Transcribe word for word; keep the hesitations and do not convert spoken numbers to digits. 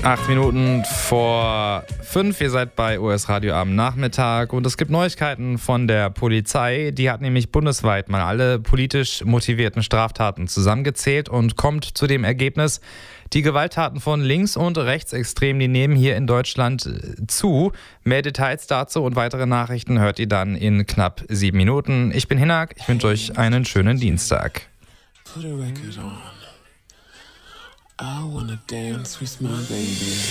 Acht Minuten vor fünf, ihr seid bei U S Radio am Nachmittag und es gibt Neuigkeiten von der Polizei. Die hat nämlich bundesweit mal alle politisch motivierten Straftaten zusammengezählt und kommt zu dem Ergebnis, die Gewalttaten von Links- und Rechtsextremen, die nehmen hier in Deutschland zu. Mehr Details dazu und weitere Nachrichten hört ihr dann in knapp sieben Minuten. Ich bin Hinak, ich wünsche euch einen schönen Dienstag. Put a record on. I wanna dance with my baby.